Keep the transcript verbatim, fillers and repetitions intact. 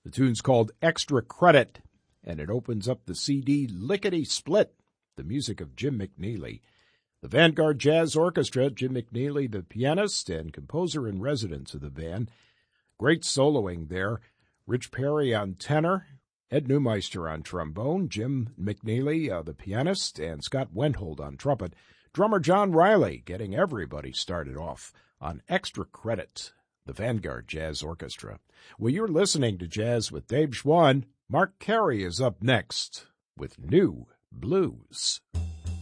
The tune's called Extra Credit, and it opens up the C D Lickety Split, the music of Jim McNeely. The Vanguard Jazz Orchestra, Jim McNeely, the pianist and composer-in-residence of the band. Great soloing there. Rich Perry on tenor, Ed Neumeister on trombone, Jim McNeely, uh, the pianist, and Scott Wendhold on trumpet. Drummer John Riley getting everybody started off on Extra Credit, the Vanguard Jazz Orchestra. Well, you're listening to Jazz with Dave Schwann. Mark Carey is up next with New Blues.